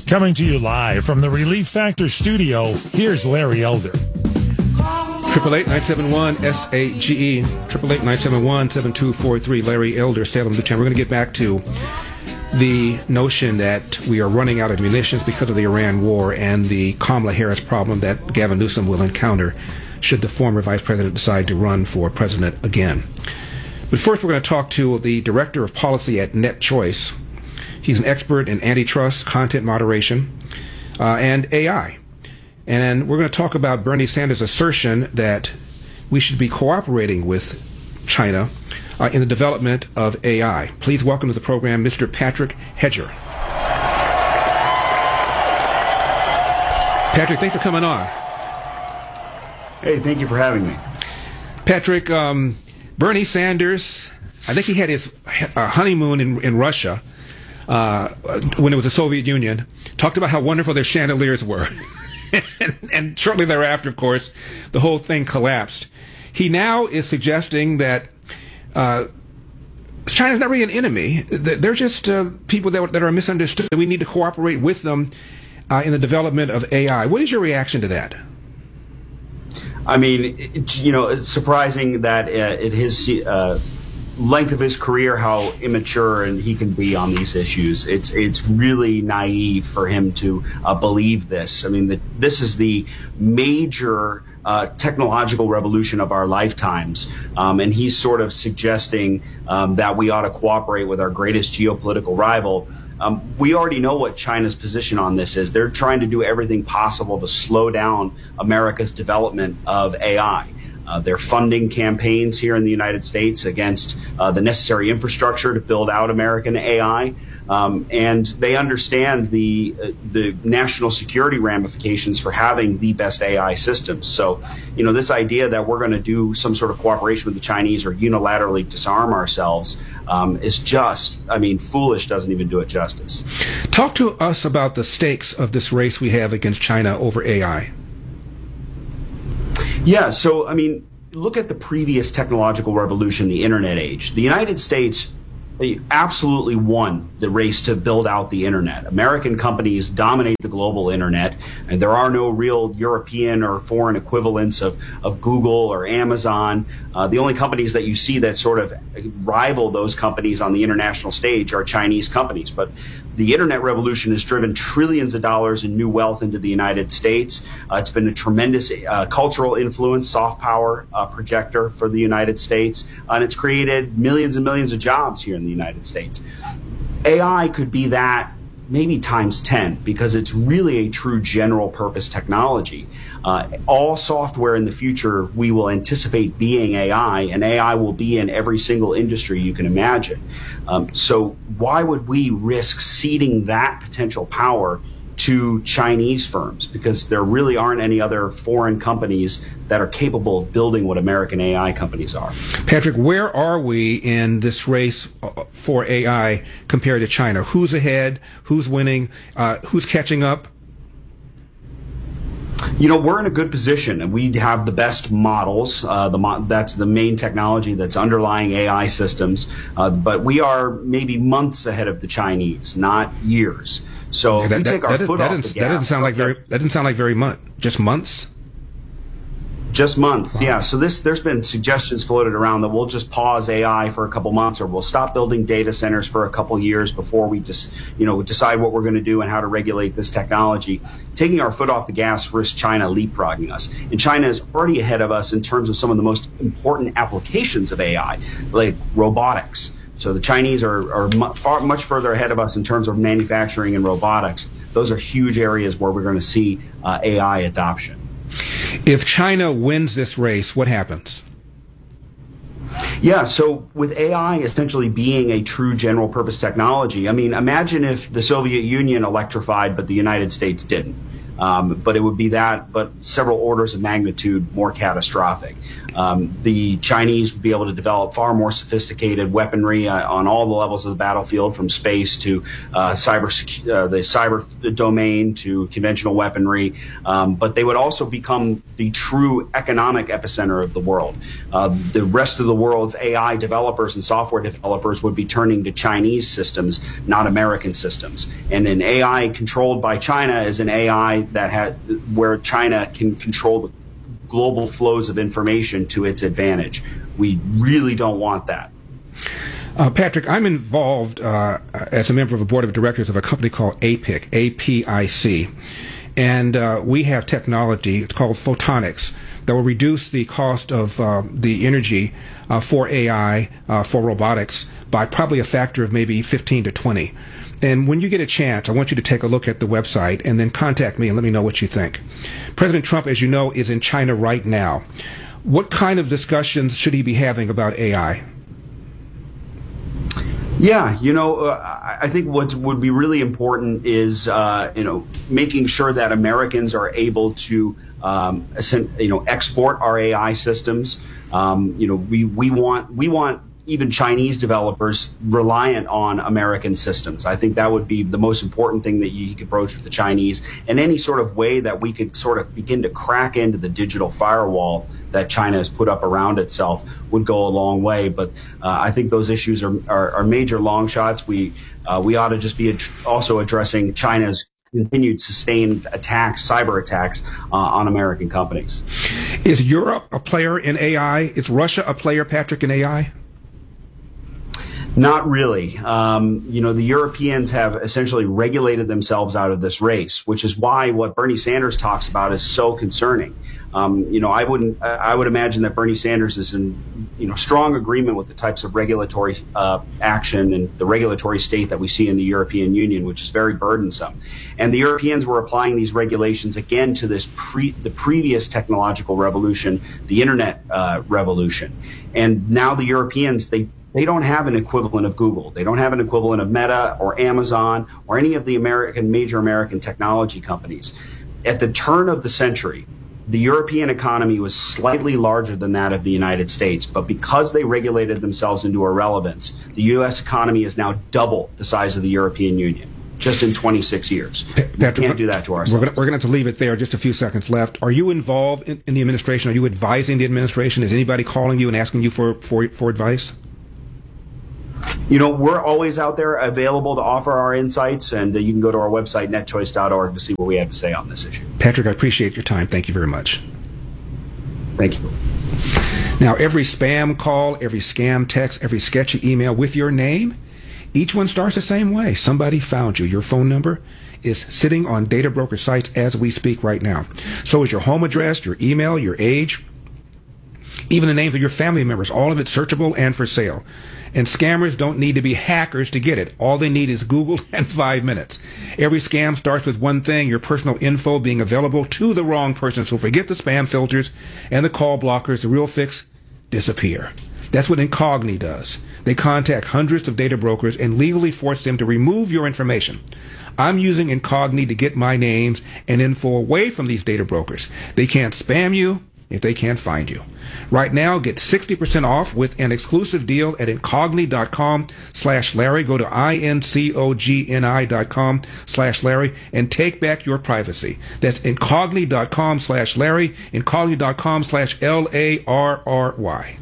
Coming to you live from the Relief Factor studio, here's Larry Elder. 888-971-SAGE, 888-971-7243, Larry Elder, Salem, Lieutenant. We're going to get back to the notion that we are running out of munitions because of the Iran war and the Kamala Harris problem that Gavin Newsom will encounter should the former vice president decide to run for president again. But first, we're going to talk to the director of policy at NetChoice. He's an expert in antitrust, content moderation, and AI. And we're going to talk about Bernie Sanders' assertion that we should be cooperating with China in the development of AI. Please welcome to the program Mr. Patrick Hedger. Patrick, thanks for coming on. Hey, thank you for having me. Patrick, Bernie Sanders, I think he had his honeymoon in Russia when it was the Soviet Union, talked about how wonderful their chandeliers were. and shortly thereafter, of course, the whole thing collapsed. He now is suggesting that China's not really an enemy. They're just people that are misunderstood. We need to cooperate with them in the development of AI. What is your reaction to that? I mean, it's surprising that at his length of his career, how immature and he can be on these issues. It's really naive for him to believe this. I mean, this is the major technological revolution of our lifetimes, and he's sort of suggesting that we ought to cooperate with our greatest geopolitical rival. We already know what China's position on this is. They're trying to do everything possible to slow down America's development of AI. They're funding campaigns here in the United States against the necessary infrastructure to build out American AI. And they understand the national security ramifications for having the best AI systems. So, this idea that we're going to do some sort of cooperation with the Chinese or unilaterally disarm ourselves is just, foolish, doesn't even do it justice. Talk to us about the stakes of this race we have against China over AI. Yeah, so, look at the previous technological revolution, the internet age. The United States absolutely won the race to build out the internet. American companies dominate the global internet, and there are no real European or foreign equivalents of Google or Amazon. The only companies that you see that sort of rival those companies on the international stage are Chinese companies. But the internet revolution has driven trillions of dollars in new wealth into the United States. It's been a tremendous cultural influence, soft power projector for the United States, and it's created millions and millions of jobs here in the United States. AI could be that maybe times 10 because it's really a true general purpose technology. All software in the future we will anticipate being AI, and AI will be in every single industry you can imagine. So why would we risk ceding that potential power to Chinese firms? Because there really aren't any other foreign companies that are capable of building what American AI companies are. Patrick, where are we in this race for AI compared to China? Who's ahead? Who's winning? Who's catching up? We're in a good position, and we have the best models. That's the main technology that's underlying AI systems. But we are maybe months ahead of the Chinese, not years. So if we take our foot off the gas, that didn't sound like very much. Just months. Just months, yeah. So there's been suggestions floated around that we'll just pause AI for a couple months, or we'll stop building data centers for a couple years before we just, decide what we're going to do and how to regulate this technology. Taking our foot off the gas risks China leapfrogging us. And China is already ahead of us in terms of some of the most important applications of AI, like robotics. So the Chinese are much further ahead of us in terms of manufacturing and robotics. Those are huge areas where we're going to see AI adoption. If China wins this race, what happens? Yeah, so with AI essentially being a true general purpose technology, imagine if the Soviet Union electrified but the United States didn't. But it would be that, but several orders of magnitude more catastrophic. The Chinese would be able to develop far more sophisticated weaponry on all the levels of the battlefield, from space to the cyber domain to conventional weaponry. But they would also become the true economic epicenter of the world. The rest of the world's AI developers and software developers would be turning to Chinese systems, not American systems. And an AI controlled by China is an AI where China can control the global flows of information to its advantage. We really don't want that. Patrick, I'm involved as a member of a board of directors of a company called APIC, APIC. And we have technology, it's called photonics, that will reduce the cost of the energy for AI, for robotics, by probably a factor of maybe 15 to 20. And when you get a chance, I want you to take a look at the website and then contact me and let me know what you think. President Trump, as you know, is in China right now. What kind of discussions should he be having about AI? Yeah, I think what would be really important is, making sure that Americans are able to, export our AI systems. We want even Chinese developers reliant on American systems. I think that would be the most important thing that you could approach with the Chinese, and any sort of way that we could sort of begin to crack into the digital firewall that China has put up around itself would go a long way. But I think those issues are major long shots. We ought to just be also addressing China's continued sustained attacks, cyber attacks on American companies. Is Europe a player in AI? Is Russia a player, Patrick, in AI? Not really. The Europeans have essentially regulated themselves out of this race, which is why what Bernie Sanders talks about is so concerning. I would imagine that Bernie Sanders is in, strong agreement with the types of regulatory action and the regulatory state that we see in the European Union, which is very burdensome. And the Europeans were applying these regulations again to the previous technological revolution, the internet revolution. And now the Europeans, they don't have an equivalent of Google. They don't have an equivalent of Meta or Amazon or any of the major American technology companies. At the turn of the century, the European economy was slightly larger than that of the United States, but because they regulated themselves into irrelevance, the U.S. economy is now double the size of the European Union, just in 26 years. We can't do that to ourselves. We're going to have to leave it there. Just a few seconds left. Are you involved in the administration? Are you advising the administration? Is anybody calling you and asking you for advice? We're always out there available to offer our insights, and you can go to our website, netchoice.org, to see what we have to say on this issue. Patrick, I appreciate your time. Thank you very much. Thank you. Now, every spam call, every scam text, every sketchy email with your name, each one starts the same way. Somebody found you. Your phone number is sitting on data broker sites as we speak right now. So is your home address, your email, your age, even the names of your family members, all of it searchable and for sale. And scammers don't need to be hackers to get it. All they need is Google and 5 minutes. Every scam starts with one thing, your personal info being available to the wrong person. So forget the spam filters and the call blockers. The real fix, disappear. That's what Incogni does. They contact hundreds of data brokers and legally force them to remove your information. I'm using Incogni to get my names and info away from these data brokers. They can't spam you if they can't find you. Right now, get 60% off with an exclusive deal at incogni.com/Larry. Go to incogni.com/Larry and take back your privacy. That's incogni.com/Larry, incogni.com/LARRY.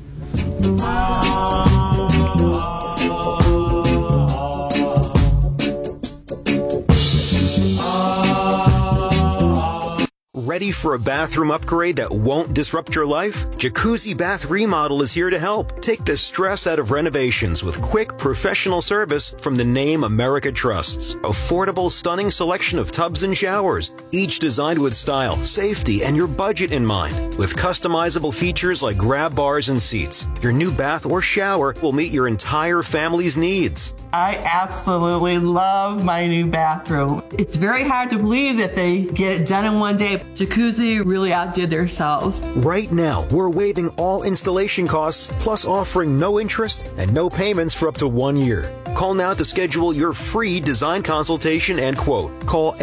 Ready for a bathroom upgrade that won't disrupt your life? Jacuzzi Bath Remodel is here to help. Take the stress out of renovations with quick, professional service from the name America trusts. Affordable, stunning selection of tubs and showers, each designed with style, safety, and your budget in mind. With customizable features like grab bars and seats, your new bath or shower will meet your entire family's needs. I absolutely love my new bathroom. It's very hard to believe that they get it done in one day. Jacuzzi really outdid themselves. Right now, we're waiving all installation costs, plus offering no interest and no payments for up to 1 year. Call now to schedule your free design consultation and quote. Call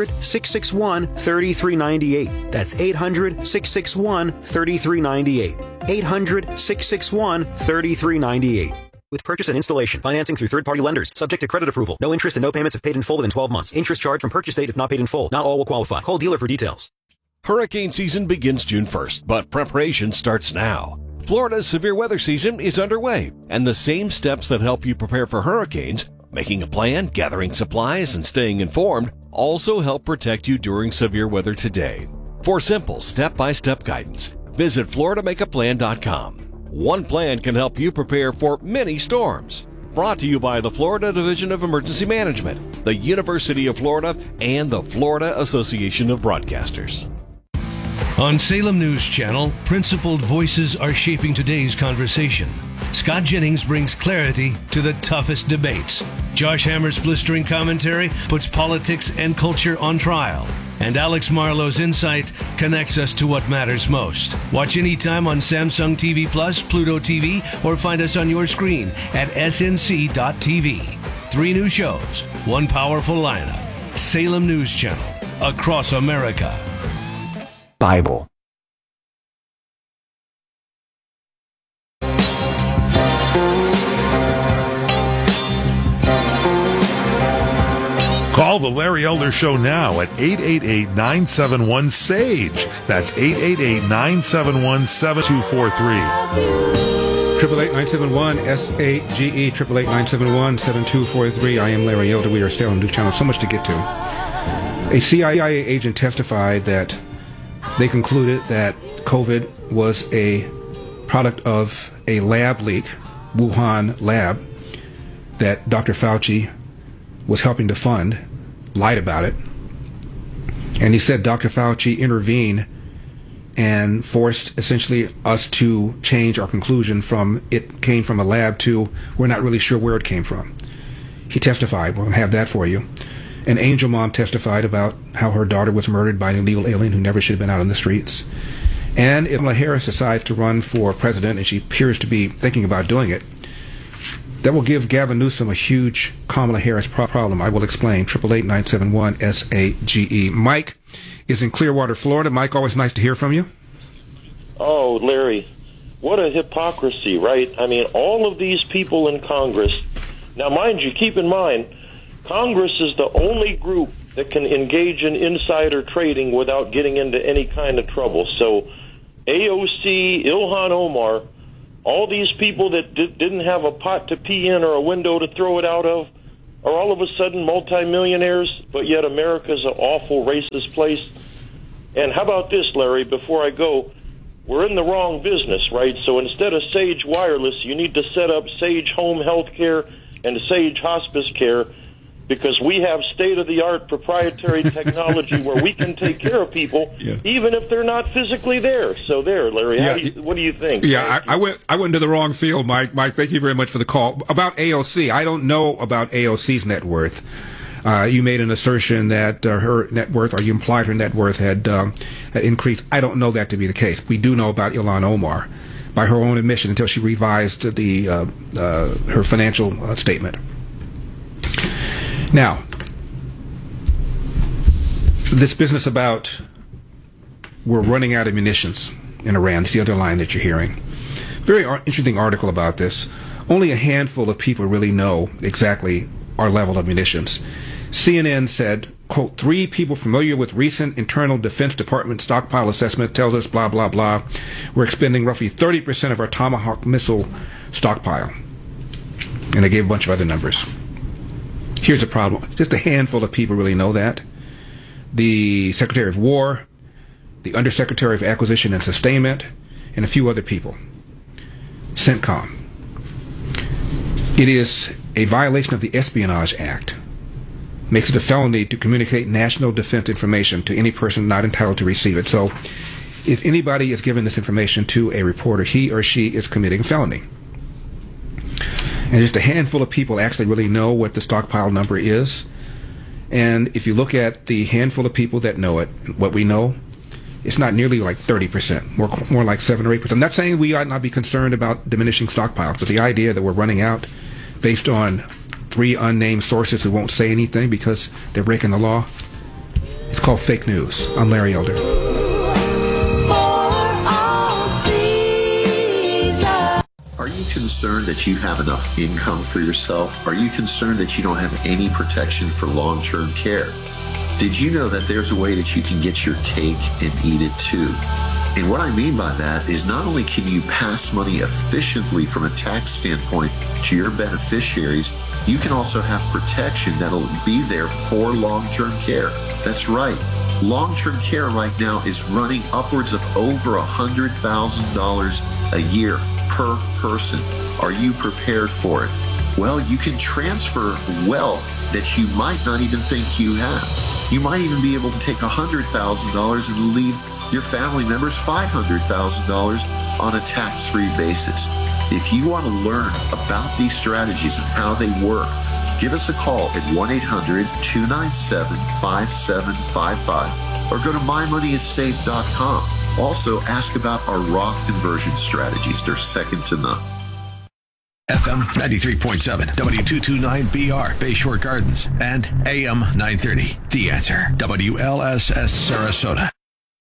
800-661-3398. That's 800-661-3398. 800-661-3398. With purchase and installation, financing through third-party lenders, subject to credit approval. No interest and no payments if paid in full within 12 months. Interest charged from purchase date if not paid in full. Not all will qualify. Call dealer for details. Hurricane season begins June 1st, but preparation starts now. Florida's severe weather season is underway, and the same steps that help you prepare for hurricanes, making a plan, gathering supplies, and staying informed, also help protect you during severe weather today. For simple step-by-step guidance, visit FloridaMakeAPlan.com. One plan can help you prepare for many storms. Brought to you by the Florida Division of Emergency Management, the University of Florida, and the Florida Association of Broadcasters. On Salem News Channel, principled voices are shaping today's conversation. Scott Jennings brings clarity to the toughest debates. Josh Hammer's blistering commentary puts politics and culture on trial. And Alex Marlowe's insight connects us to what matters most. Watch anytime on Samsung TV Plus, Pluto TV, or find us on your screen at snc.tv. 3 new shows, 1 powerful lineup. Salem News Channel, across America. Bible. Call the Larry Elder Show now at 888-971-SAGE. That's 888-971-7243. 888-971-SAGE, 888-971-7243. I am Larry Elder. We are still on News Channel. So much to get to. A CIA agent testified that they concluded that COVID was a product of a lab leak, Wuhan lab, that Dr. Fauci was helping to fund, lied about it. And he said Dr. Fauci intervened and forced essentially us to change our conclusion from it came from a lab to we're not really sure where it came from. He testified. We'll have that for you. An angel mom testified about how her daughter was murdered by an illegal alien who never should have been out on the streets. And if Kamala Harris decides to run for president, and she appears to be thinking about doing it, that will give Gavin Newsom a huge Kamala Harris problem. I will explain. 888-971-SAGE. Mike is in Clearwater, Florida. Mike, always nice to hear from you. Oh, Larry, what a hypocrisy, right? I mean, all of these people in Congress. Now, mind you, keep in mind, Congress is the only group that can engage in insider trading without getting into any kind of trouble. So AOC, Ilhan Omar, all these people that didn't have a pot to pee in or a window to throw it out of are all of a sudden multimillionaires, but yet America's an awful racist place. And how about this, Larry, before I go, we're in the wrong business, right? So instead of Sage Wireless, you need to set up Sage Home Health Care and Sage Hospice Care, because we have state-of-the-art proprietary technology where we can take care of people even if they're not physically there. So there, Larry, what do you think? Yeah, I went into the wrong field, Mike. Mike, thank you very much for the call. About AOC, I don't know about AOC's net worth. You made an assertion that her net worth, or you implied her net worth had increased. I don't know that to be the case. We do know about Ilhan Omar, by her own admission, until she revised her financial statement. Now, this business about we're running out of munitions in Iran, it's the other line that you're hearing. Very interesting article about this. Only a handful of people really know exactly our level of munitions. CNN said, quote, 3 people familiar with recent internal Defense Department stockpile assessment tells us blah, blah, blah. We're expending roughly 30% of our Tomahawk missile stockpile. And they gave a bunch of other numbers. Here's the problem. Just a handful of people really know that. The Secretary of War, the Undersecretary of Acquisition and Sustainment, and a few other people. CENTCOM. It is a violation of the Espionage Act. Makes it a felony to communicate national defense information to any person not entitled to receive it. So if anybody is giving this information to a reporter, he or she is committing a felony. And just a handful of people actually really know what the stockpile number is. And if you look at the handful of people that know it, what we know, it's not nearly like 30%, more like 7 or 8%. I'm not saying we ought not be concerned about diminishing stockpiles, but the idea that we're running out based on 3 unnamed sources who won't say anything because they're breaking the law, it's called fake news. I'm Larry Elder. concerned that you have enough income for yourself? Are you concerned that you don't have any protection for long-term care? Did you know that there's a way that you can get your cake and eat it too? And what I mean by that is not only can you pass money efficiently from a tax standpoint to your beneficiaries, you can also have protection that'll be there for long-term care. That's right. Long-term care right now is running upwards of over $100,000 a year per person. Are you prepared for it? Well, you can transfer wealth that you might not even think you have. You might even be able to take $100,000 and leave your family members $500,000 on a tax-free basis. If you want to learn about these strategies and how they work, give us a call at 1-800-297-5755 or go to mymoneyissafe.com. Also, ask about our Roth conversion strategies. They're second to none. FM 93.7, W229BR, Bayshore Gardens, and AM 930. The Answer, WLSS Sarasota.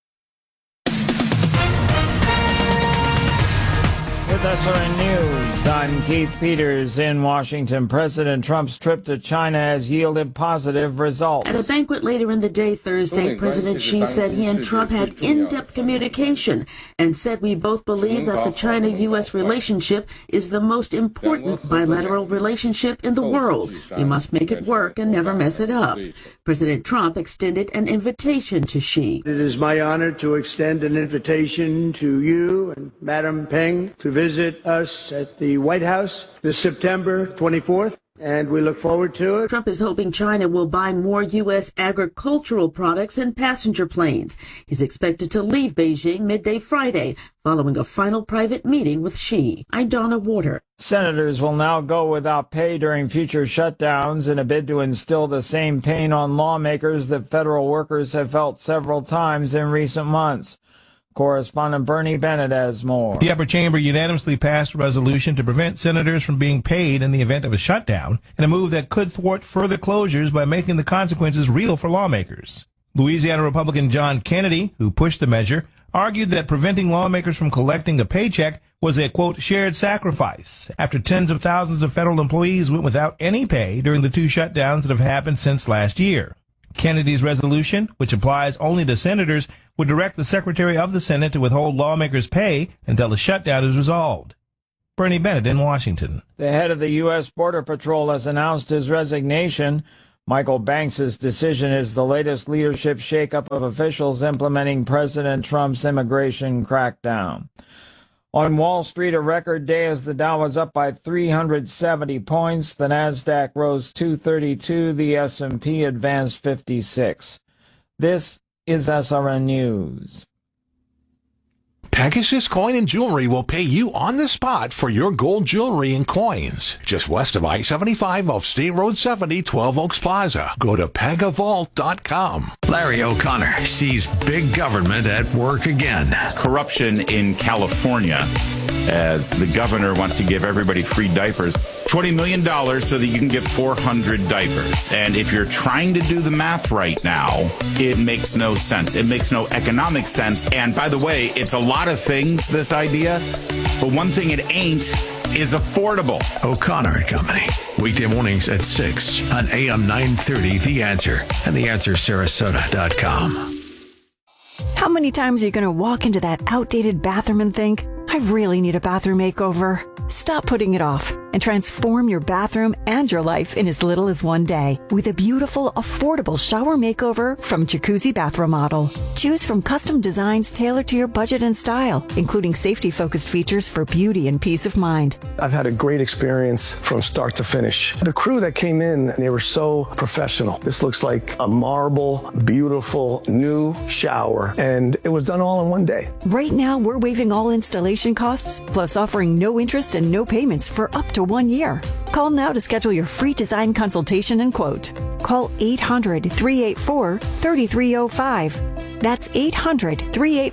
With SRN News, I'm Keith Peters in Washington. President Trump's trip to China has yielded positive results. At a banquet later in the day Thursday, President Xi said he and Trump had in-depth communication and said we both believe that the China-U.S. relationship is the most important bilateral relationship in the world. We must make it work and never mess it up. President Trump extended an invitation to Xi. It is my honor to extend an invitation to you and Madam Peng to visit us at the White House this September 24th, and we look forward to it. Trump is hoping China will buy more U.S. agricultural products and passenger planes. He's expected to leave Beijing midday Friday, following a final private meeting with Xi. I'm Donna Warder. Senators will now go without pay during future shutdowns in a bid to instill the same pain on lawmakers that federal workers have felt several times in recent months. Correspondent Bernie Bennett has more. The upper chamber unanimously passed a resolution to prevent senators from being paid in the event of a shutdown, in a move that could thwart further closures by making the consequences real for lawmakers. Louisiana Republican John Kennedy, who pushed the measure, argued that preventing lawmakers from collecting a paycheck was a, quote, shared sacrifice after tens of thousands of federal employees went without any pay during the two shutdowns that have happened since last year. Kennedy's resolution, which applies only to senators, would direct the Secretary of the Senate to withhold lawmakers' pay until the shutdown is resolved. Bernie Bennett in Washington. The head of the U.S. Border Patrol has announced his resignation. Michael Banks' decision is the latest leadership shakeup of officials implementing President Trump's immigration crackdown. On Wall Street, a record day as the Dow was up by 370 points. The Nasdaq rose 232. The S&P advanced 56. This is SRN News. Pegasus Coin and Jewelry will pay you on the spot for your gold jewelry and coins. Just west of I-75 off State Road 70, 12 Oaks Plaza. Go to pegavault.com. Larry O'Connor sees big government at work again. Corruption in California, as the governor wants to give everybody free diapers. $20 million so that you can get 400 diapers. And if you're trying to do the math right now, it makes no sense. It makes no economic sense. And by the way, it's a lot of things, this idea, but one thing it ain't is affordable. O'Connor and Company. Weekday mornings at 6 on AM 930, The Answer, and TheAnswerSarasota.com. How many times are you going to walk into that outdated bathroom and think, I really need a bathroom makeover? Stop putting it off and transform your bathroom and your life in as little as one day with a beautiful, affordable shower makeover from Jacuzzi Bath Remodel. Choose from custom designs tailored to your budget and style, including safety-focused features for beauty and peace of mind. I've had a great experience from start to finish. The crew that came in, they were so professional. This looks like a marble, beautiful, new shower, and it was done all in one day. Right now, we're waiving all installation costs, plus offering no interest and no payments for up to 1 year. Call now to schedule your free design consultation and quote. Call 800-384-3305. That's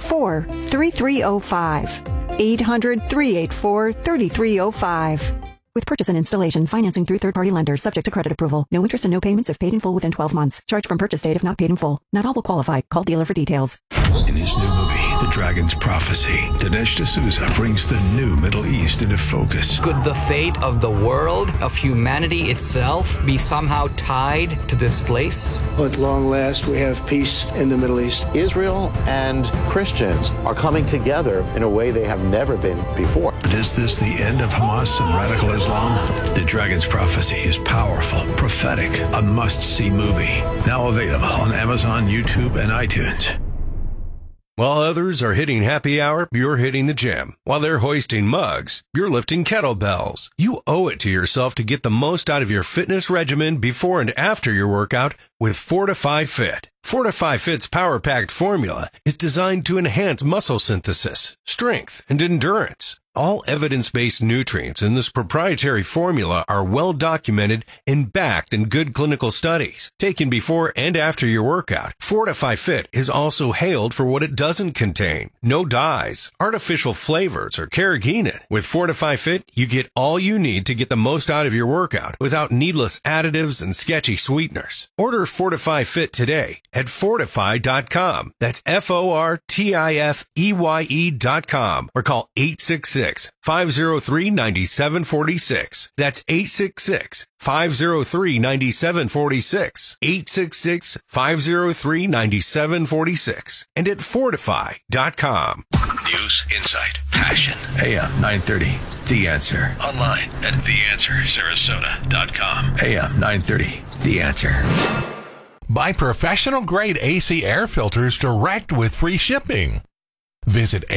800-384-3305. 800-384-3305. With purchase and installation, financing through third-party lenders, subject to credit approval. No interest and no payments if paid in full within 12 months. Charge from purchase date if not paid in full. Not all will qualify. Call dealer for details. In his new movie, The Dragon's Prophecy, Dinesh D'Souza brings the new Middle East into focus. Could the fate of the world, of humanity itself, be somehow tied to this place? At long last, we have peace in the Middle East. Israel and Christians are coming together in a way they have never been before. But is this the end of Hamas and radical Islam? The Dragon's Prophecy is powerful, prophetic, a must-see movie. Now available on Amazon, YouTube, and iTunes. While others are hitting happy hour, you're hitting the gym. While they're hoisting mugs, you're lifting kettlebells. You owe it to yourself to get the most out of your fitness regimen before and after your workout with Fortify Fit. Fortify Fit's power-packed formula is designed to enhance muscle synthesis, strength, and endurance. All evidence-based nutrients in this proprietary formula are well documented and backed in good clinical studies. Taken before and after your workout, Fortify Fit is also hailed for what it doesn't contain. No dyes, artificial flavors, or carrageenan. With Fortify Fit, you get all you need to get the most out of your workout without needless additives and sketchy sweeteners. Order Fortify Fit today at Fortify.com. That's FORTIFEYE.com or call 866-503-9746. That's 866-503-9746. 866-503-9746. And at Fortify.com. News, insight, passion. AM 930. The Answer. Online at theanswersarasota.com. AM 930. The Answer. Buy professional-grade AC air filters direct with free shipping. Visit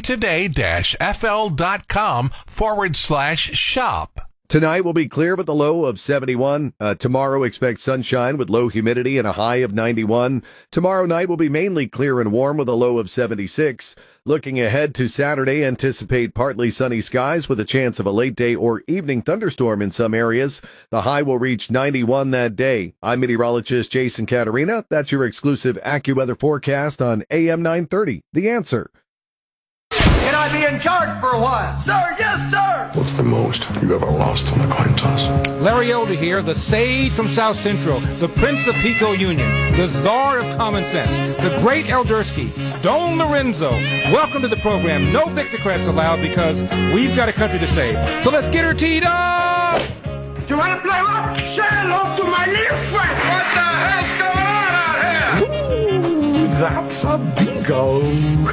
actoday-fl.com/shop. Tonight will be clear with a low of 71. Tomorrow expect sunshine with low humidity and a high of 91. Tomorrow night will be mainly clear and warm with a low of 76. Looking ahead to Saturday, anticipate partly sunny skies with a chance of a late day or evening thunderstorm in some areas. The high will reach 91 that day. I'm meteorologist Jason Caterina. That's your exclusive AccuWeather forecast on AM 930. The Answer. Can I be in charge for a while? Sir, yes, sir! What's the most you've ever lost on a coin toss? Larry Elder here, the sage from South Central, the Prince of Pico Union, the czar of common sense, the great Eldersky, Don Lorenzo. Welcome to the program. No Victocrats allowed because we've got a country to save. So let's get her teed up! You want to play what? Say hello to my little friend! What the hell's going on out here? Ooh, that's a bingo.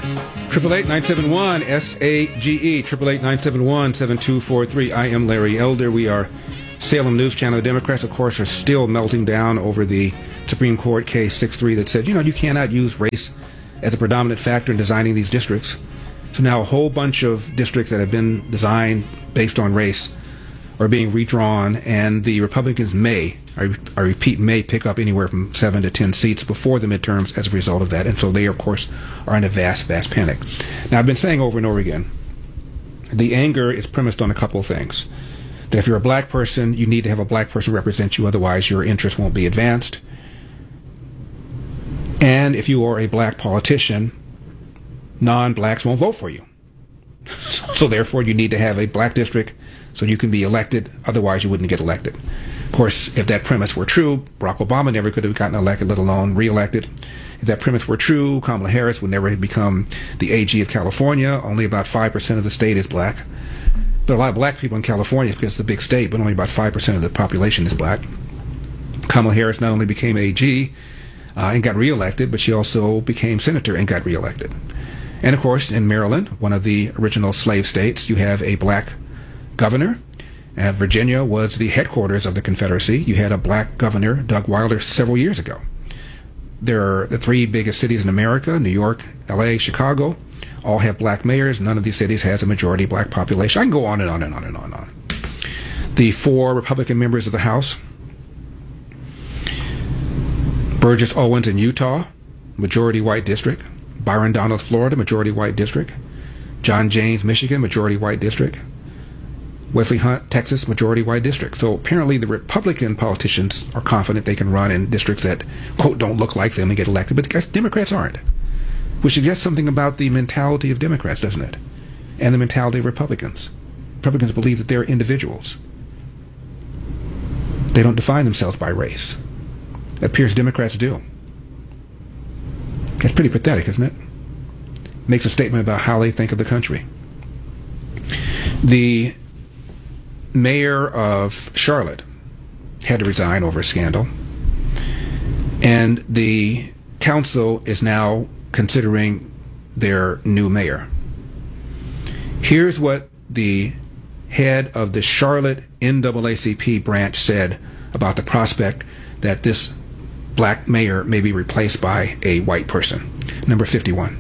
888-971-SAGE, 888-971-7243. I am Larry Elder. We are Salem News Channel. The Democrats, of course, are still melting down over the Supreme Court case 6-3 that said, you cannot use race as a predominant factor in designing these districts. So now a whole bunch of districts that have been designed based on race are being redrawn, and the Republicans may, I repeat, may pick up anywhere from 7 to 10 seats before the midterms as a result of that. And so they, of course, are in a vast, vast panic. Now, I've been saying over and over again, the anger is premised on a couple of things. That if you're a black person, you need to have a black person represent you, otherwise your interests won't be advanced. And if you are a black politician, non-blacks won't vote for you. So therefore, you need to have a black district so you can be elected, otherwise you wouldn't get elected. Of course, if that premise were true, Barack Obama never could have gotten elected, let alone re-elected. If that premise were true, Kamala Harris would never have become the AG of California. Only about 5% of the state is black. There are a lot of black people in California because it's a big state, but only about 5% of the population is black. Kamala Harris not only became AG and got re-elected, but she also became senator and got re-elected. And of course, in Maryland, one of the original slave states, you have a black governor. Virginia was the headquarters of the Confederacy. You had a black governor, Doug Wilder, several years ago. There are the three biggest cities in America, New York, LA, Chicago, all have black mayors. None of these cities has a majority black population. I can go on and on and on and on and on. The 4 Republican members of the House, Burgess Owens in Utah, majority white district. Byron Donalds, Florida, majority white district. John James, Michigan, majority white district. Wesley Hunt, Texas, majority white district. So apparently the Republican politicians are confident they can run in districts that, quote, don't look like them and get elected, but Democrats aren't. Which suggests something about the mentality of Democrats, doesn't it? And the mentality of Republicans. Republicans believe that they're individuals. They don't define themselves by race. It appears Democrats do. That's pretty pathetic, isn't it? Makes a statement about how they think of the country. The mayor of Charlotte had to resign over a scandal, and the council is now considering their new mayor. Here's what the head of the Charlotte NAACP branch said about the prospect that this black mayor may be replaced by a white person. Number 51.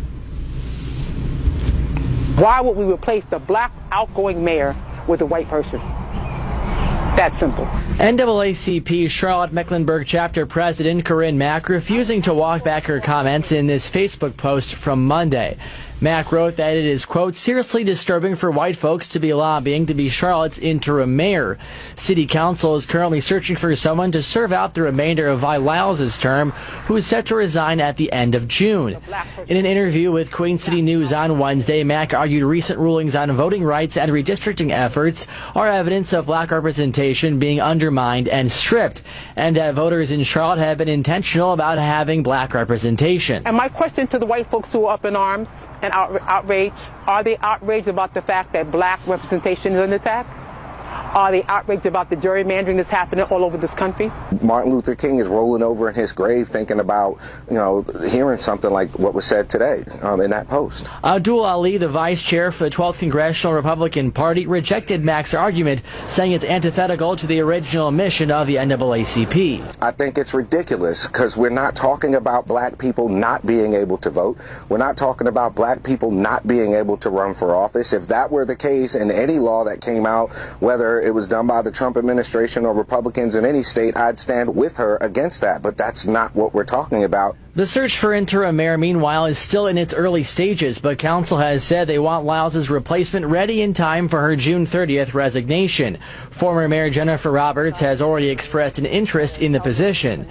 Why would we replace the black outgoing mayor with a white person? That simple. NAACP Charlotte Mecklenburg chapter president Corinne Mack refusing to walk back her comments in this Facebook post from Monday. Mack wrote that it is, quote, seriously disturbing for white folks to be lobbying to be Charlotte's interim mayor. City Council is currently searching for someone to serve out the remainder of Vi Lyles' term, who is set to resign at the end of June. In an interview with Queen City News on Wednesday, Mack argued recent rulings on voting rights and redistricting efforts are evidence of black representation being undermined and stripped, and that voters in Charlotte have been intentional about having black representation. And my question to the white folks who are up in arms and outraged, are they outraged about the fact that black representation is under attack? Are they outraged about the gerrymandering that's happening all over this country? Martin Luther King is rolling over in his grave thinking about, hearing something like what was said today in that post. Abdul Ali, the vice chair for the 12th Congressional Republican Party, rejected Mack's argument, saying it's antithetical to the original mission of the NAACP. I think it's ridiculous because we're not talking about black people not being able to vote. We're not talking about black people not being able to run for office. If that were the case in any law that came out, whether it was done by the Trump administration or Republicans in any state, I'd stand with her against that. But that's not what we're talking about. The search for interim mayor, meanwhile, is still in its early stages, but council has said they want Lyles' replacement ready in time for her June 30th resignation. Former Mayor Jennifer Roberts has already expressed an interest in the position.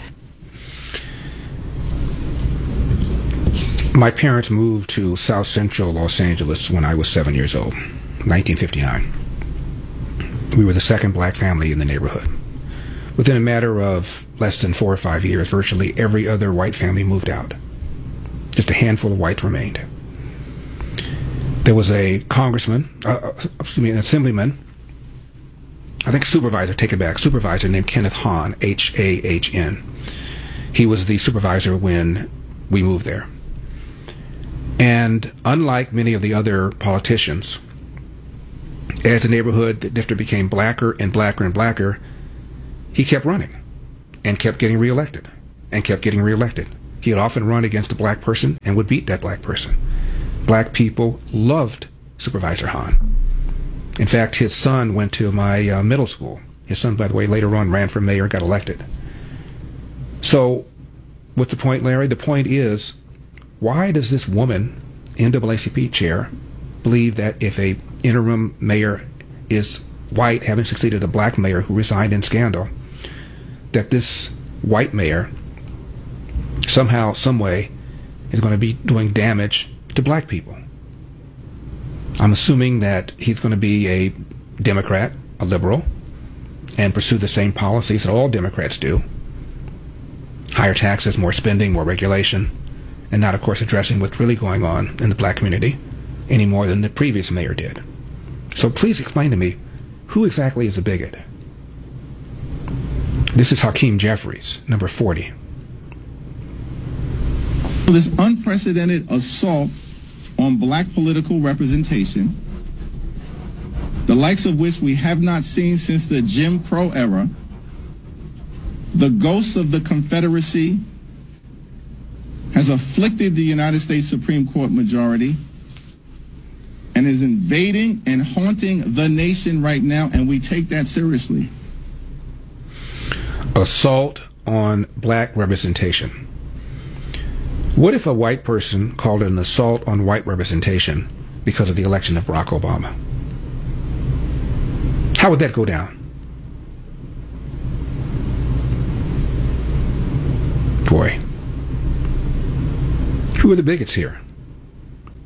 My parents moved to South Central Los Angeles when I was 7 years old, 1959. We were the second black family in the neighborhood. Within a matter of less than 4 or 5 years, virtually every other white family moved out. Just a handful of whites remained. There was a congressman, an assemblyman, I think supervisor, take it back, supervisor named Kenneth Hahn, H-A-H-N. He was the supervisor when we moved there. And unlike many of the other politicians, as the neighborhood, the district became blacker and blacker and blacker, he kept running and kept getting reelected and kept getting reelected. He would often run against a black person and would beat that black person. Black people loved Supervisor Hahn. In fact, his son went to my middle school. His son, by the way, later on ran for mayor and got elected. So, what's the point, Larry? The point is, why does this woman, NAACP chair, believe that if a interim mayor is white, having succeeded a black mayor who resigned in scandal, that this white mayor somehow, some way, is going to be doing damage to black people? I'm assuming that he's going to be a Democrat, a liberal, and pursue the same policies that all Democrats do. Higher taxes, more spending, more regulation, and not, of course, addressing what's really going on in the black community any more than the previous mayor did. So please explain to me, who exactly is a bigot? This is Hakeem Jeffries, number 40. This unprecedented assault on black political representation, the likes of which we have not seen since the Jim Crow era, the ghost of the Confederacy has afflicted the United States Supreme Court majority and is invading and haunting the nation right now, and we take that seriously. Assault on black representation. What if a white person called it an assault on white representation because of the election of Barack Obama? How would that go down? Boy. Who are the bigots here?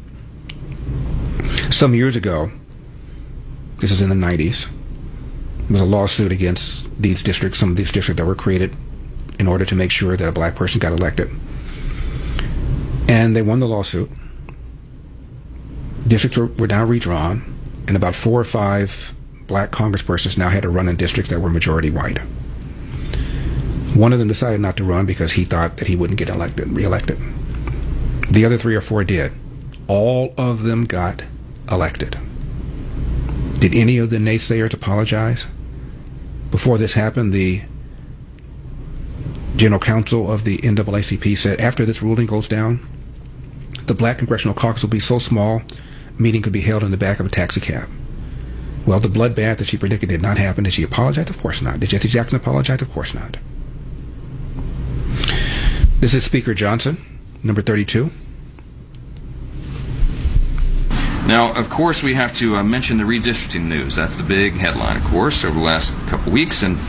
Some years ago, this is in the 90s, was a lawsuit against these districts, some of these districts that were created in order to make sure that a black person got elected. And they won the lawsuit. Districts were now redrawn, and about 4 or 5 black congresspersons now had to run in districts that were majority white. One of them decided not to run because he thought that he wouldn't get reelected. The other 3 or 4 did. All of them got elected. Did any of the naysayers apologize? Before this happened, the general counsel of the NAACP said, after this ruling goes down, the black congressional caucus will be so small, a meeting could be held in the back of a taxi cab. Well, the bloodbath that she predicted did not happen. Did she apologize? Of course not. Did Jesse Jackson apologize? Of course not. This is Speaker Johnson, number 32. Now, of course, we have to mention the redistricting news. That's the big headline, of course, over the last couple weeks, and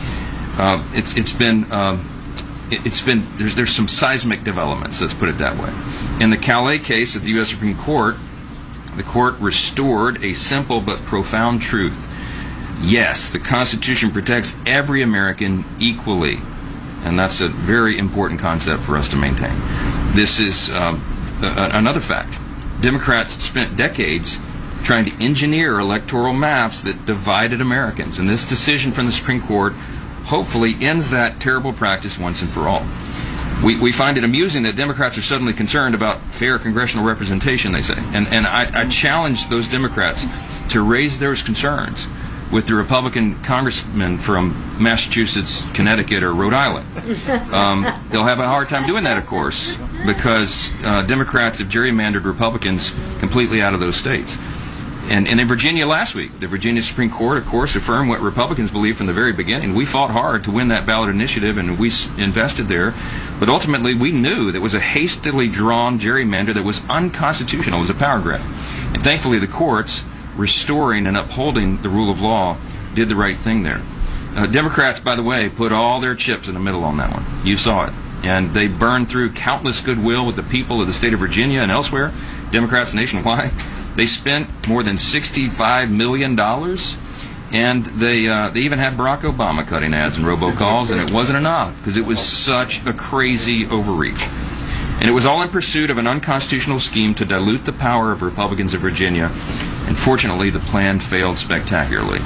there's some seismic developments. Let's put it that way. In the Calais case at the U.S. Supreme Court, the court restored a simple but profound truth. Yes, the Constitution protects every American equally, and that's a very important concept for us to maintain. This is another fact. Democrats spent decades trying to engineer electoral maps that divided Americans, and this decision from the Supreme Court hopefully ends that terrible practice once and for all. We find it amusing that Democrats are suddenly concerned about fair congressional representation, they say, and I challenge those Democrats to raise those concerns with the Republican congressmen from Massachusetts, Connecticut, or Rhode Island. They'll have a hard time doing that, of course, because Democrats have gerrymandered Republicans completely out of those states. And in Virginia last week, the Virginia Supreme Court, of course, affirmed what Republicans believed from the very beginning. We fought hard to win that ballot initiative, and we invested there. But ultimately, we knew that it was a hastily drawn gerrymander that was unconstitutional. It was a power grab. And thankfully, the courts, restoring and upholding the rule of law, did the right thing there. Democrats, by the way, put all their chips in the middle on that one. You saw it. And they burned through countless goodwill with the people of the state of Virginia and elsewhere, Democrats nationwide. They spent more than $65 million, and they even had Barack Obama cutting ads and robocalls, and it wasn't enough because it was such a crazy overreach. And it was all in pursuit of an unconstitutional scheme to dilute the power of Republicans of Virginia. And fortunately, the plan failed spectacularly.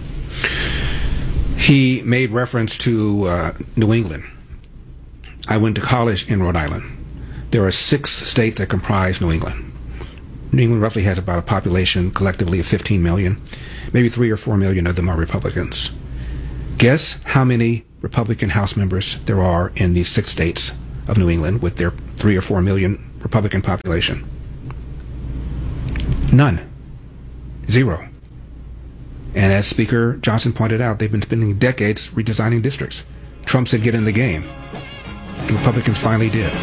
He made reference to New England. I went to college in Rhode Island. There are 6 states that comprise New England. New England roughly has about a population collectively of 15 million. Maybe 3 or 4 million of them are Republicans. Guess how many Republican House members there are in these 6 states of New England with their 3 or 4 million Republican population? None. 0. And as Speaker Johnson pointed out, they've been spending decades redesigning districts. Trump said get in the game. The Republicans finally did.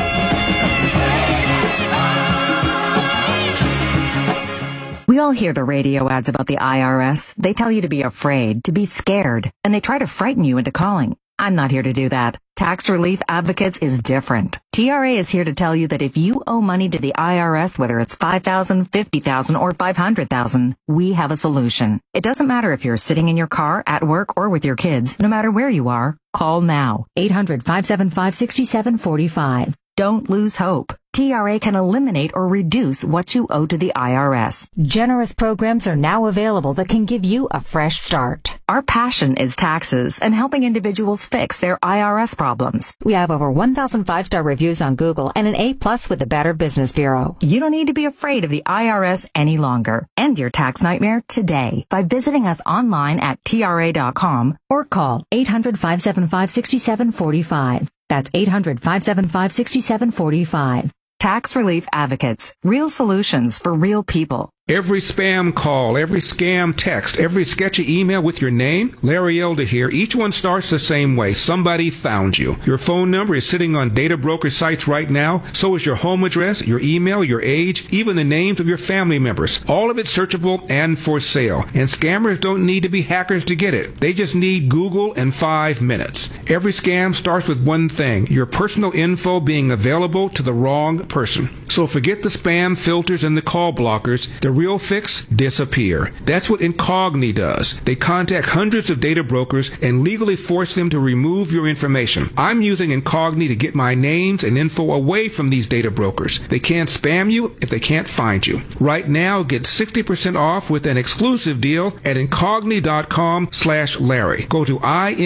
We all hear the radio ads about the IRS. They tell you to be afraid, to be scared, and they try to frighten you into calling. I'm not here to do that. Tax Relief Advocates is different. TRA is here to tell you that if you owe money to the IRS, whether it's $5,000, $50,000, or $500,000, we have a solution. It doesn't matter if you're sitting in your car, at work, or with your kids. No matter where you are, call now. 800-575-6745. Don't lose hope. TRA can eliminate or reduce what you owe to the IRS. Generous programs are now available that can give you a fresh start. Our passion is taxes and helping individuals fix their IRS problems. We have over 1,000 5-star reviews on Google and an A+ with the Better Business Bureau. You don't need to be afraid of the IRS any longer. End your tax nightmare today by visiting us online at TRA.com or call 800-575-6745. That's 800-575-6745. Tax Relief Advocates. Real solutions for real people. Every spam call, every scam text, every sketchy email with your name, Larry Elder here, each one starts the same way. Somebody found you. Your phone number is sitting on data broker sites right now. So is your home address, your email, your age, even the names of your family members. All of it searchable and for sale. And scammers don't need to be hackers to get it. They just need Google and 5 minutes. Every scam starts with one thing, your personal info being available to the wrong person. So forget the spam filters and the call blockers. The real fix? Disappear. That's what Incogni does. They contact hundreds of data brokers and legally force them to remove your information. I'm using Incogni to get my names and info away from these data brokers. They can't spam you if they can't find you. Right now, get 60% off with an exclusive deal at Incogni.com/Larry. Go to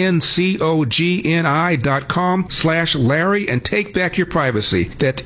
INCOGNI.com/Larry and take back your privacy. That's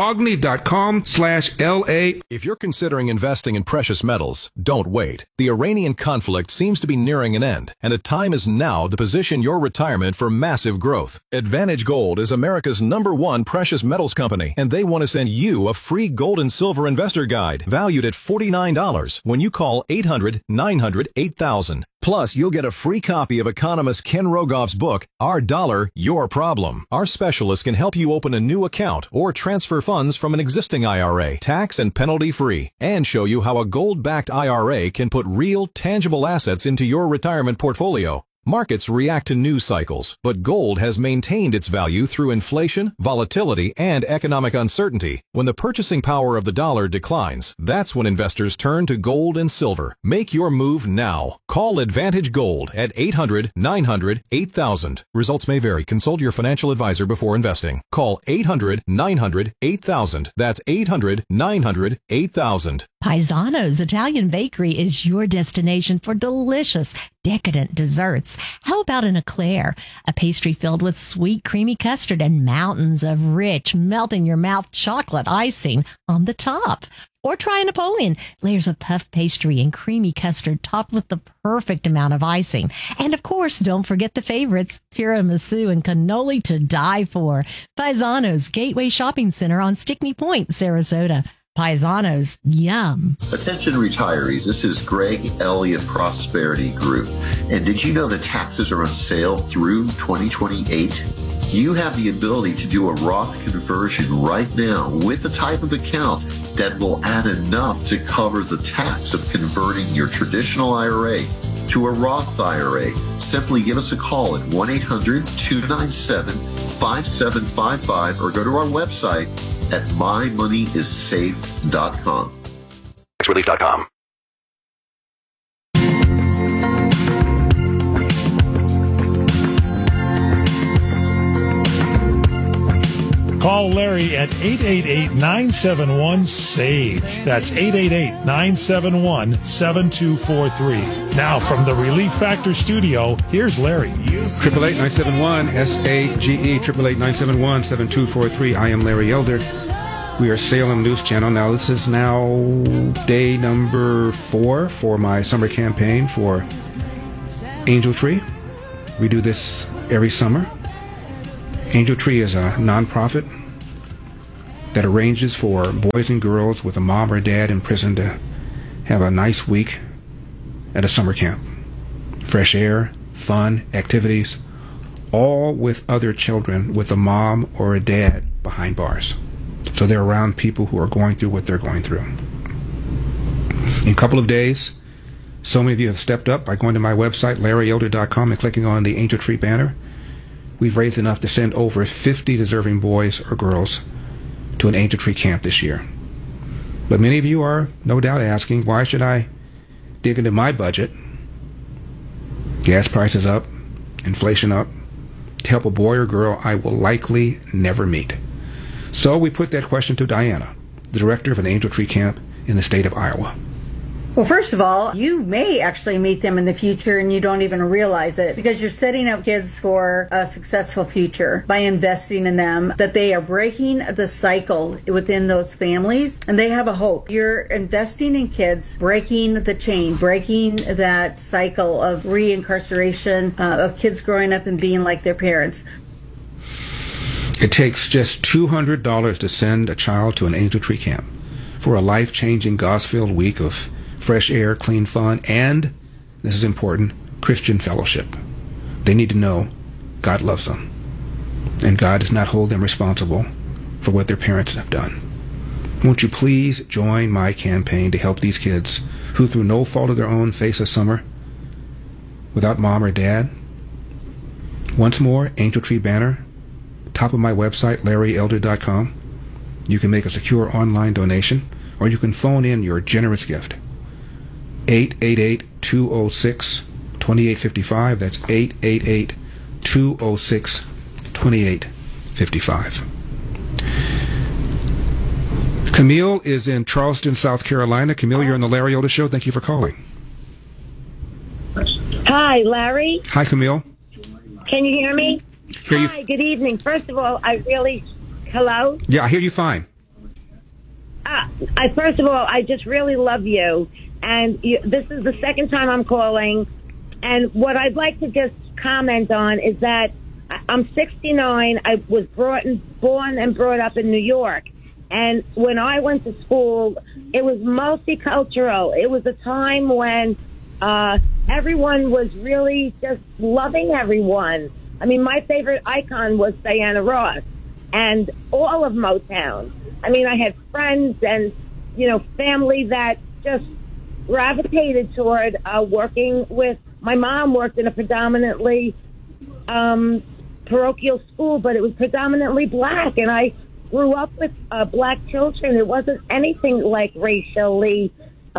Incogni.com/LA. If you're considering investing in precious metals, don't wait. The Iranian conflict seems to be nearing an end, and the time is now to position your retirement for massive growth. Advantage Gold is America's #1 precious metals company, and they want to send you a free gold and silver investor guide valued at $49 when you call 800-900-8000. Plus, you'll get a free copy of economist Ken Rogoff's book, Our Dollar, Your Problem. Our specialists can help you open a new account or transfer funds from an existing IRA, tax and penalty free, and show you how a gold-backed IRA can put real, tangible assets into your retirement portfolio. Markets react to news cycles, but gold has maintained its value through inflation, volatility, and economic uncertainty. When the purchasing power of the dollar declines, that's when investors turn to gold and silver. Make your move now. Call Advantage Gold at 800-900-8000. Results may vary. Consult your financial advisor before investing. Call 800-900-8000. That's 800-900-8000. Paisano's Italian Bakery is your destination for delicious, decadent desserts. How about an eclair, a pastry filled with sweet, creamy custard and mountains of rich, melt-in-your-mouth chocolate icing on the top? Or try a Napoleon, layers of puff pastry and creamy custard topped with the perfect amount of icing. And of course, don't forget the favorites, tiramisu and cannoli to die for. Paisano's Gateway Shopping Center on Stickney Point, Sarasota. Paisanos, yum. Attention retirees, this is Greg Elliott Prosperity Group. And did you know that taxes are on sale through 2028? You have the ability to do a Roth conversion right now with the type of account that will add enough to cover the tax of converting your traditional IRA to a Roth IRA. Simply give us a call at 1-800-297-5755 or go to our website at mymoneyissafe.com. Relief.com. Call Larry at 888-971-SAGE. That's 888-971-7243. Now from the Relief Factor studio, here's Larry. 888-971-SAGE, 888-971-7243. I am Larry Elder. We are Salem News Channel. Now, this is now day number 4 for my summer campaign for Angel Tree. We do this every summer. Angel Tree is a nonprofit that arranges for boys and girls with a mom or dad in prison to have a nice week at a summer camp. Fresh air, fun, activities, all with other children with a mom or a dad behind bars. So they're around people who are going through what they're going through. In a couple of days, so many of you have stepped up by going to my website, LarryElder.com, and clicking on the Angel Tree banner. We've raised enough to send over 50 deserving boys or girls to an Angel Tree camp this year. But many of you are no doubt asking, why should I dig into my budget? Gas prices up, inflation up, to help a boy or girl I will likely never meet. So we put that question to Diana, the director of an Angel Tree camp in the state of Iowa. Well, first of all, you may actually meet them in the future and you don't even realize it, because you're setting up kids for a successful future by investing in them, that they are breaking the cycle within those families and they have a hope. You're investing in kids, breaking the chain, breaking that cycle of reincarceration, of kids growing up and being like their parents. It takes just $200 to send a child to an Angel Tree camp for a life-changing, gospel-filled week of fresh air, clean fun, and, this is important, Christian fellowship. They need to know God loves them, and God does not hold them responsible for what their parents have done. Won't you please join my campaign to help these kids who, through no fault of their own, face a summer without mom or dad? Once more, Angel Tree banner, top of my website, LarryElder.com. You can make a secure online donation, or you can phone in your generous gift. 888-206-2855. That's 888-206-2855. Camille is in Charleston, South Carolina. Camille, you're on the Larry Otis Show. Thank you for calling. Hi, Larry. Hi, Camille. Can you hear me? Hear you. Hi, good evening. First of all, hello? Yeah, I hear you fine. First of all, I just really love you. And this is the second time I'm calling. And what I'd like to just comment on is that I'm 69. I was born and brought up in New York. And when I went to school, it was multicultural. It was a time when everyone was really just loving everyone. I mean, my favorite icon was Diana Ross and all of Motown. I mean, I had friends and, family that just gravitated toward working with. My mom worked in a predominantly parochial school, but it was predominantly black. And I grew up with black children. It wasn't anything like racially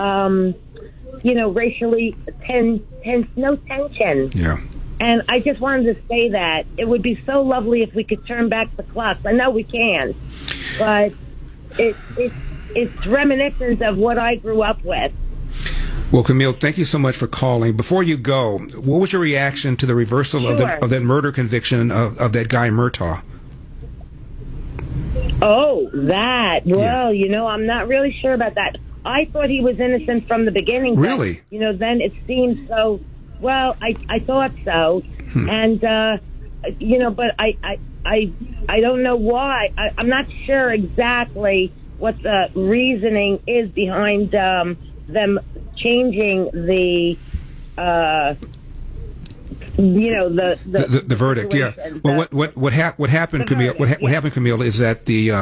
no tension. Yeah. And I just wanted to say that it would be so lovely if we could turn back the clocks. I know we can, but it's reminiscent of what I grew up with. Well, Camille, thank you so much for calling. Before you go, what was your reaction to the reversal of that murder conviction of that guy Murtaugh? Oh, that. Well, I'm not really sure about that. I thought he was innocent from the beginning. Really? But, then it seemed so. Well, I thought so. And, but I don't know why. I'm not sure exactly what the reasoning is behind them changing the verdict. Yeah. Well, what happened, Camille? What happened, Camille, is that the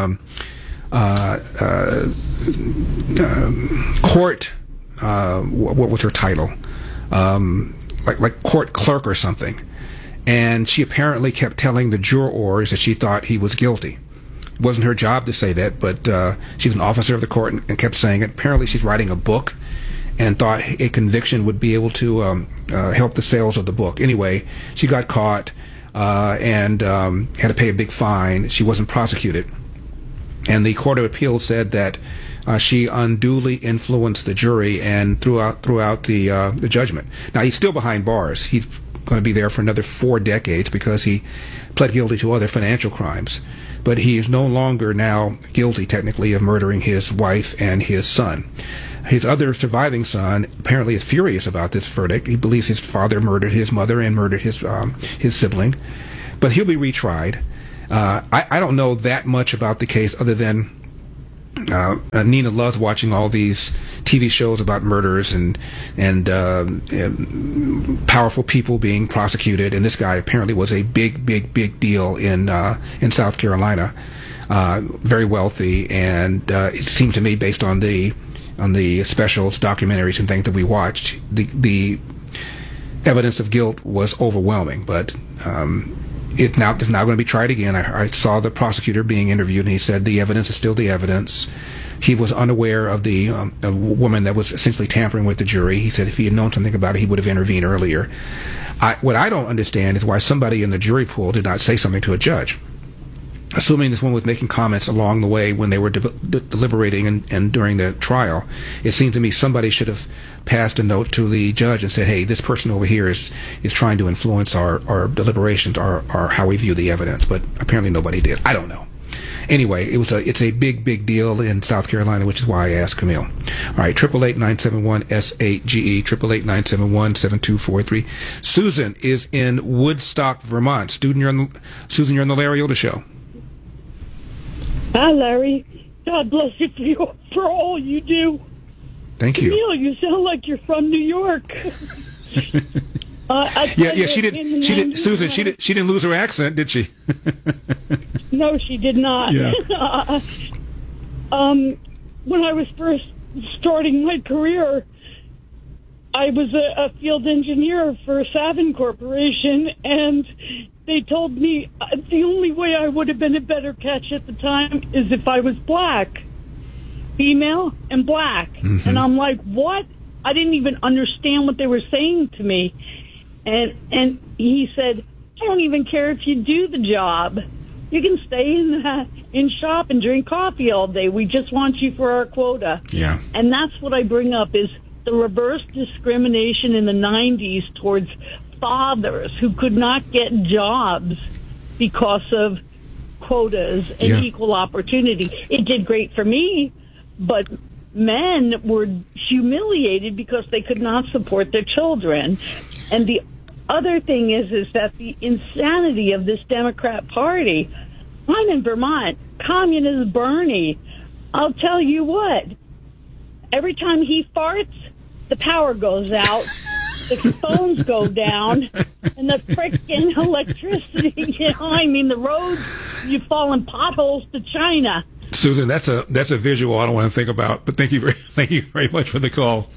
court. What was her title? Like court clerk or something, and she apparently kept telling the jurors that she thought he was guilty. It wasn't her job to say that, but she's an officer of the court and kept saying it. Apparently, she's writing a book and thought a conviction would be able to help the sales of the book. Anyway, she got caught and had to pay a big fine. She wasn't prosecuted, and the Court of Appeals said that she unduly influenced the jury and throughout the judgment. Now, he's still behind bars. He's going to be there for another 4 decades because he pled guilty to other financial crimes. But he is no longer now guilty, technically, of murdering his wife and his son. His other surviving son apparently is furious about this verdict. He believes his father murdered his mother and murdered his sibling. But he'll be retried. I don't know that much about the case other than Nina loves watching all these TV shows about murders and powerful people being prosecuted, and this guy apparently was a big deal in South Carolina, very wealthy, and it seemed to me, based on the specials, documentaries, and things that we watched, the evidence of guilt was overwhelming, but it's now going to be tried again. I saw the prosecutor being interviewed, and he said the evidence is still the evidence. He was unaware of the woman that was essentially tampering with the jury. He said if he had known something about it, he would have intervened earlier. What I don't understand is why somebody in the jury pool did not say something to a judge. Assuming this woman was making comments along the way when they were deliberating and during the trial, it seems to me somebody should have passed a note to the judge and said, hey, this person over here is trying to influence our deliberations or how we view the evidence. But apparently nobody did. I don't know. Anyway, it's a big deal in South Carolina, which is why I asked Camille. All right, 888-971-SAGE, 888-971-7243. Susan is in Woodstock, Vermont. Susan, you're on the Larry Otis Show. Hi, Larry. God bless you for all you do. Thank you. Camille, you sound like you're from New York. Yeah. She did. Susan, she didn't lose her accent, did she? No, she did not. Yeah. When I was first starting my career, I was a field engineer for Savin Corporation, and they told me the only way I would have been a better catch at the time is if I was black, female and black. Mm-hmm. And I'm like, what? I didn't even understand what they were saying to me. And he said, I don't even care if you do the job. You can stay in shop and drink coffee all day. We just want you for our quota. Yeah. And that's what I bring up is the reverse discrimination in the 90s towards fathers who could not get jobs because of quotas and equal opportunity. It did great for me, but men were humiliated because they could not support their children. And the other thing is that the insanity of this Democrat Party. I'm in Vermont. Communist Bernie. I'll tell you what. Every time he farts, the power goes out, the phones go down, and the frickin' electricity. The roads, you fall in potholes to China. Susan, that's a visual I don't want to think about, but thank you very much for the call.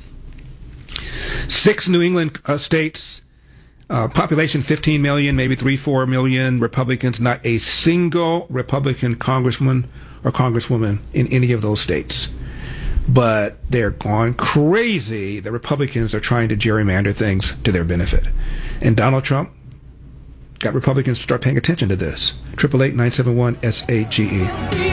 6 New England states. Population 15 million, maybe 3-4 million Republicans, not a single Republican congressman or congresswoman in any of those states. But they're gone crazy. The Republicans are trying to gerrymander things to their benefit. And Donald Trump got Republicans to start paying attention to this. 888-971-SAGE.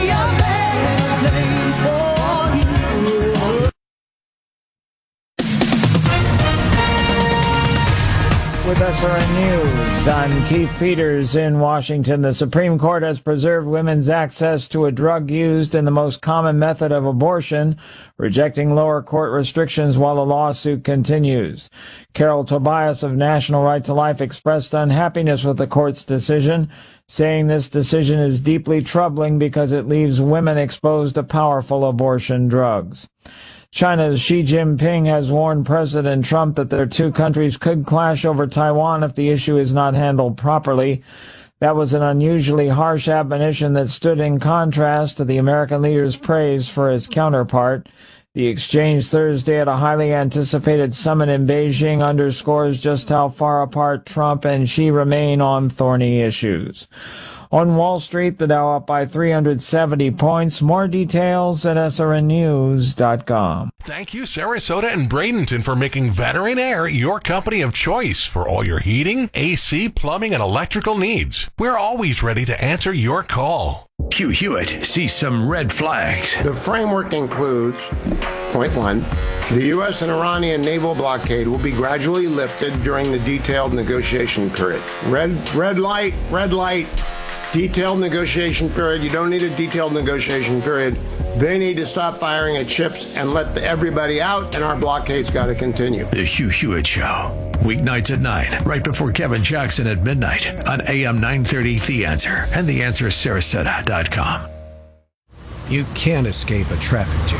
With SRN News, I'm Keith Peters in Washington. The Supreme Court has preserved women's access to a drug used in the most common method of abortion, rejecting lower court restrictions while the lawsuit continues. Carol Tobias of National Right to Life expressed unhappiness with the court's decision, saying this decision is deeply troubling because it leaves women exposed to powerful abortion drugs. China's Xi Jinping has warned President Trump that their two countries could clash over Taiwan if the issue is not handled properly. That was an unusually harsh admonition that stood in contrast to the American leader's praise for his counterpart. The exchange Thursday at a highly anticipated summit in Beijing underscores just how far apart Trump and Xi remain on thorny issues. On Wall Street, the Dow up by 370 points. More details at srnnews.com. Thank you, Sarasota and Bradenton, for making Veteran Air your company of choice for all your heating, AC, plumbing, and electrical needs. We're always ready to answer your call. Hugh Hewitt sees some red flags. The framework includes, point 1, the U.S. and Iranian naval blockade will be gradually lifted during the detailed negotiation period. Red light. Detailed negotiation period. You don't need a detailed negotiation period. They need to stop firing at ships and let everybody out, and our blockade's got to continue. The Hugh Hewitt Show. Weeknights at 9, right before Kevin Jackson at midnight on AM 930 The Answer and TheAnswerSarasota.com. You can't escape a traffic jam.